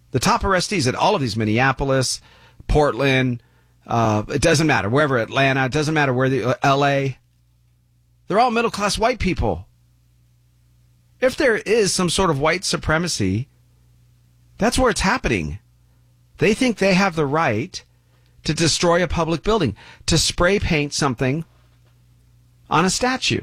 The top arrestees at all of these, Minneapolis, Portland, it doesn't matter, wherever, Atlanta, it doesn't matter where, L.A., they're all middle-class white people. If there is some sort of white supremacy, that's where it's happening. They think they have the right to destroy a public building, to spray paint something on a statue.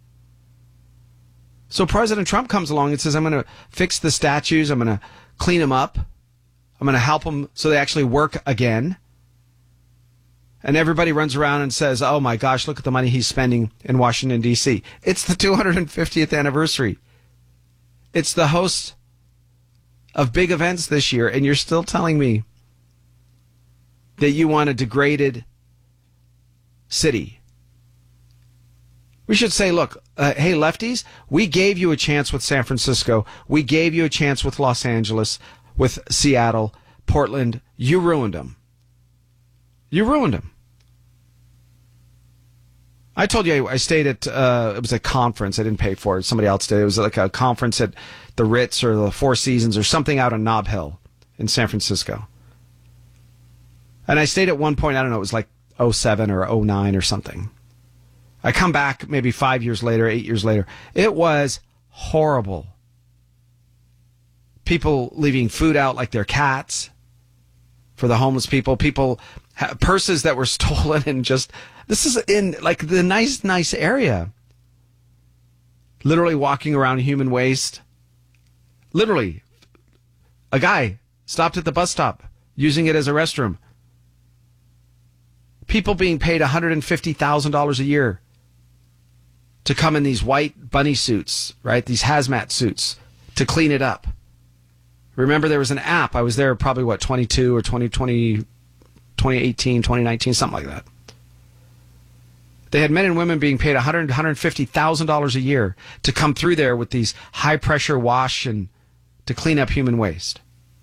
So President Trump comes along and says, I'm going to fix the statues, I'm going to clean them up, I'm going to help them so they actually work again. And everybody runs around and says, oh my gosh, look at the money he's spending in Washington, D.C. It's the 250th anniversary. It's the host of big events this year, and you're still telling me that you want a degraded city. We should say, look, hey, lefties, we gave you a chance with San Francisco. We gave you a chance with Los Angeles, with Seattle, Portland. You ruined them. You ruined them. I told you I stayed at, it was a conference. I didn't pay for it. Somebody else did. It was like a conference at the Ritz or the Four Seasons or something out on Nob Hill in San Francisco. And I stayed at one point, I don't know, it was like 07 or 09 or something. I come back maybe 5 years later, 8 years later. It was horrible. People leaving food out like their cats for the homeless people. People, purses that were stolen and just, this is in like the nice area. Literally walking around human waste. Literally. A guy stopped at the bus stop using it as a restroom. People being paid $150,000 a year to come in these white bunny suits, right? These hazmat suits to clean it up. Remember, there was an app. I was there probably, 22 or 2020, 2018, 2019, something like that. They had men and women being paid $150,000 a year to come through there with these high-pressure wash and to clean up human waste.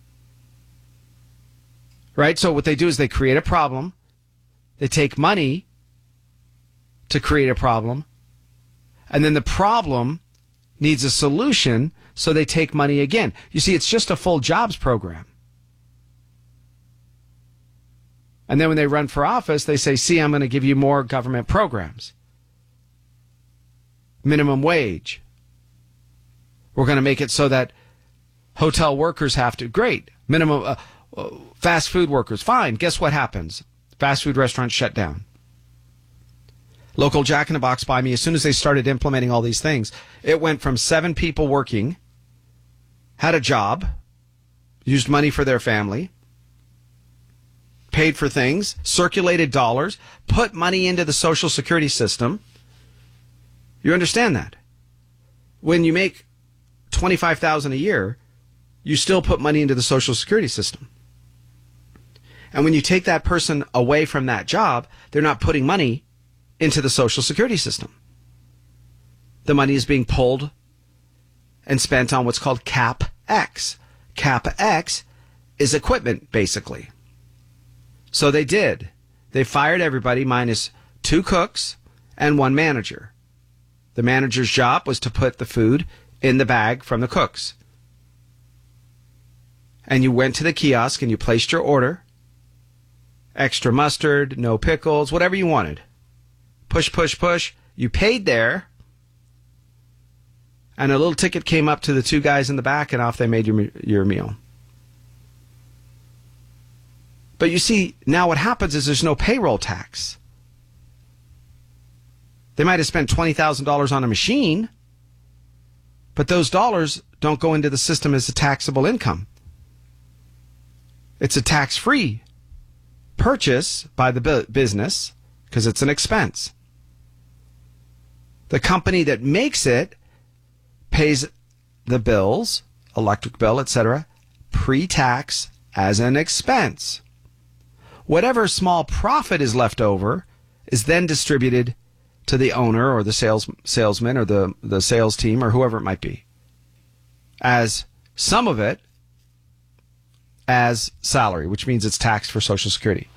Right? So what they do is they create a problem. They take money to create a problem. And then the problem needs a solution, so they take money again. You see, it's just a full jobs program. And then when they run for office, they say, see, I'm going to give you more government programs. Minimum wage. We're going to make it so that hotel workers have to. Great. Minimum, fast food workers. Fine. Guess what happens? Fast food restaurants shut down. Local Jack in the Box by me, as soon as they started implementing all these things, it went from 7 people working, had a job, used money for their family, paid for things, circulated dollars, put money into the Social Security system. You understand that? When you make $25,000 a year, you still put money into the Social Security system. And when you take that person away from that job, they're not putting money into the Social Security system. The money is being pulled and spent on what's called CapEx. CapEx is equipment, basically. So they did. They fired everybody minus 2 cooks and 1 manager. The manager's job was to put the food in the bag from the cooks. And you went to the kiosk and you placed your order. Extra mustard, no pickles, whatever you wanted. Push, push, push. You paid there. And a little ticket came up to the 2 guys in the back, and off they made your meal. But you see, now what happens is there's no payroll tax. They might have spent $20,000 on a machine, but those dollars don't go into the system as a taxable income. It's a tax-free purchase by the business because it's an expense. The company that makes it pays the bills, electric bill, etc., pre-tax as an expense. Whatever small profit is left over is then distributed to the owner or the salesman or the sales team or whoever it might be, as some of it as salary, which means it's taxed for Social Security.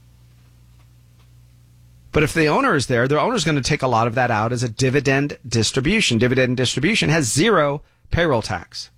But if the owner is there, the owner is going to take a lot of that out as a dividend distribution. Dividend distribution has 0 payroll tax.